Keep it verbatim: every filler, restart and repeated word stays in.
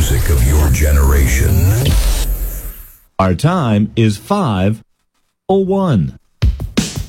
music of your generation. Our time is five oh one.